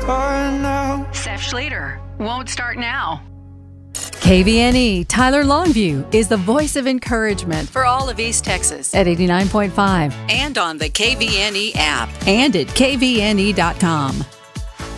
start now. Seth Schrader won't start now. KVNE Tyler Longview is the voice of encouragement for all of East Texas at 89.5 and on the KVNE app and at kvne.com.